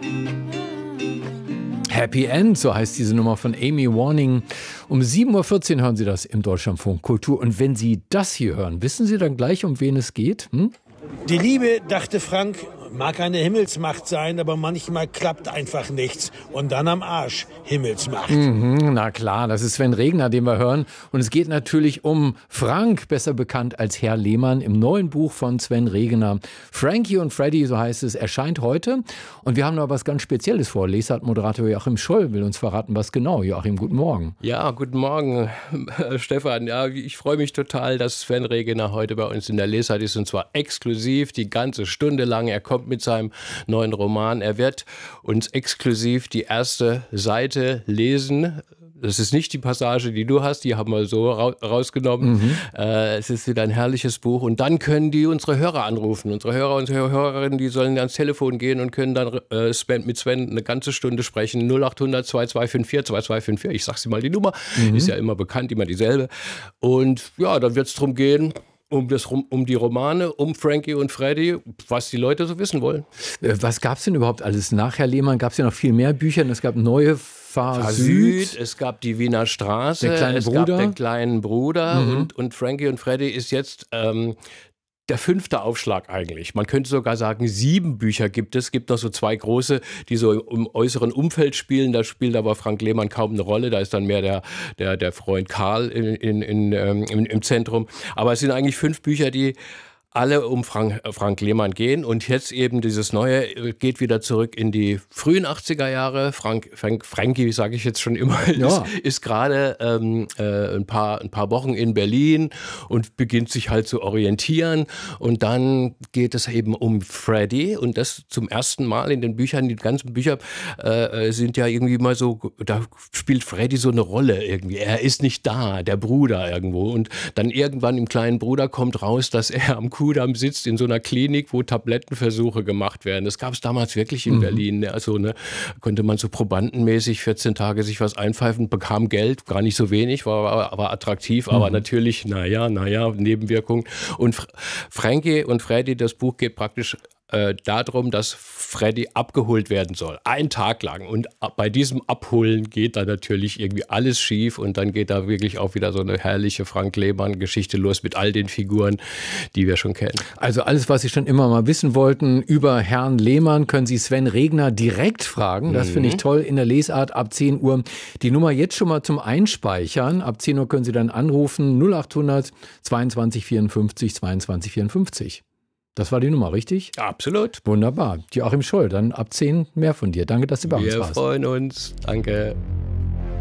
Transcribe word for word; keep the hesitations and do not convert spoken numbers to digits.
Happy End, so heißt diese Nummer von Amy Warning. Um sieben Uhr vierzehn hören Sie das im Deutschlandfunk Kultur. Und wenn Sie das hier hören, wissen Sie dann gleich, um wen es geht? Hm? Die Liebe, dachte Frank, mag eine Himmelsmacht sein, aber manchmal klappt einfach nichts. Und dann am Arsch Himmelsmacht. Mhm, na klar, das ist Sven Regner, den wir hören. Und es geht natürlich um Frank, besser bekannt als Herr Lehmann, im neuen Buch von Sven Regner. Frankie und Freddy, so heißt es, erscheint heute. Und wir haben noch was ganz Spezielles vor. Lesart-Moderator Joachim Scholl will uns verraten, was genau. Joachim, guten Morgen. Ja, guten Morgen, Stefan. Ja, ich freue mich total, dass Sven Regner heute bei uns in der Lesart ist. Und zwar exklusiv, die ganze Stunde lang. Er kommt mit seinem neuen Roman. Er wird uns exklusiv die erste Seite lesen. Das ist nicht die Passage, die du hast, die haben wir so ra- rausgenommen. Mhm. Äh, es ist wieder ein herrliches Buch. Und dann können die unsere Hörer anrufen. Unsere Hörer und Hörerinnen, die sollen ans Telefon gehen und können dann äh, Sven, mit Sven eine ganze Stunde sprechen. null acht hundert zwei zwei fünf vier zwei zwei fünf vier. Ich sag sie mal die Nummer. Mhm. Ist ja immer bekannt, immer dieselbe. Und ja, dann wird es darum gehen, Um, das, um die Romane, um Frankie und Freddy, was die Leute so wissen wollen. Was gab es denn überhaupt alles nach Herr Lehmann? Gab es ja noch viel mehr Bücher. Es gab neue Fahr Süd. Es gab die Wiener Straße. Der kleine es Bruder. gab den kleinen Bruder. Mhm. Und, und Frankie und Freddy ist jetzt ähm, der fünfte Aufschlag eigentlich. Man könnte sogar sagen, sieben Bücher gibt es. Es gibt noch so zwei große, die so im äußeren Umfeld spielen. Da spielt aber Frank Lehmann kaum eine Rolle. Da ist dann mehr der, der, der Freund Karl in, in, in, ähm, im, im Zentrum. Aber es sind eigentlich fünf Bücher, die alle um Frank, Frank Lehmann gehen. Und jetzt eben dieses Neue geht wieder zurück in die frühen achtziger Jahre. Frank, Frank, Frankie, sage ich jetzt schon immer, ja. ist, ist gerade ähm, äh, ein, paar, ein paar Wochen in Berlin und beginnt sich halt zu orientieren. Und dann geht es eben um Freddy. Und das zum ersten Mal in den Büchern. Die ganzen Bücher äh, sind ja irgendwie mal so, da spielt Freddy so eine Rolle irgendwie. Er ist nicht da, der Bruder irgendwo. Und dann irgendwann im kleinen Bruder kommt raus, dass er am Kudamm sitzt in so einer Klinik, wo Tablettenversuche gemacht werden. Das gab es damals wirklich in mhm. Berlin. Also ne, konnte man so probandenmäßig vierzehn Tage sich was einpfeifen, bekam Geld, gar nicht so wenig, war aber, aber attraktiv, mhm. aber natürlich, naja, naja, Nebenwirkungen. Und F- Frankie und Freddy, das Buch geht praktisch äh, darum, dass Freddy abgeholt werden soll. Ein Tag lang. Und bei diesem Abholen geht da natürlich irgendwie alles schief und dann geht da wirklich auch wieder so eine herrliche Frank Lehmann-Geschichte los mit all den Figuren, die wir schon kennen. Also alles, was Sie schon immer mal wissen wollten über Herrn Lehmann, können Sie Sven Regner direkt fragen. Das mhm. finde ich toll in der Lesart ab zehn Uhr. Die Nummer jetzt schon mal zum Einspeichern. Ab zehn Uhr können Sie dann anrufen null acht hundert zweiundzwanzig vierundfünfzig zweiundzwanzig vierundfünfzig. Das war die Nummer, richtig? Absolut. Wunderbar. Joachim Scholl, dann ab zehn mehr von dir. Danke, dass du bei uns warst. Wir freuen uns. Danke.